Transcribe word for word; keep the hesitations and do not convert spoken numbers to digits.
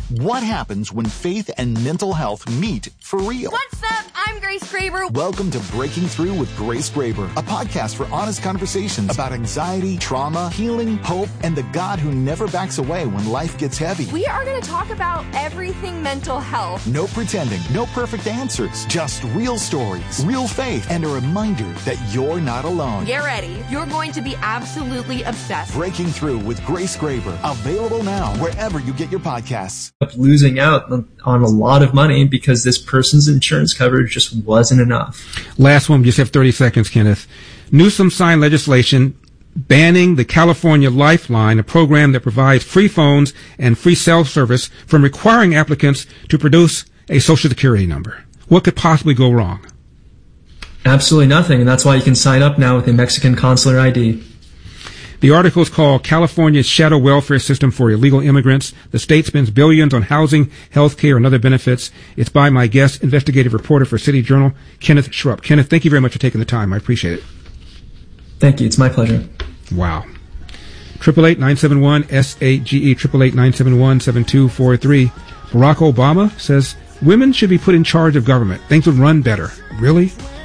What happens when faith and mental health meet for real? What's up? I'm Grace Graber. Welcome to Breaking Through with Grace Graber, a podcast for honest conversations about anxiety, trauma, healing, hope, and the God who never backs away when life gets heavy. We are going to talk about everything mental health. No pretending, no perfect answers, just real stories, real faith, and a reminder that you're not alone. Get ready. You're going to be absolutely obsessed. Breaking Through with Grace Graber, available now wherever you get your podcasts. Losing out on a lot of money because this person's insurance coverage just wasn't enough. Last one, we just have thirty seconds, Kenneth. Newsom signed legislation banning the California Lifeline, a program that provides free phones and free cell service, from requiring applicants to produce a Social Security number. What could possibly go wrong? Absolutely nothing, and that's why you can sign up now with a Mexican consular I D. The article is called California's Shadow Welfare System for Illegal Immigrants. The state spends billions on housing, health care, and other benefits. It's by my guest, investigative reporter for City Journal, Kenneth Schrupp. Kenneth, thank you very much for taking the time. I appreciate it. Thank you. It's my pleasure. Wow. eight eight eight, nine seven one, S A G E, eight eight eight, nine seven one, seven two four three. Barack Obama says women should be put in charge of government. Things would run better. Really?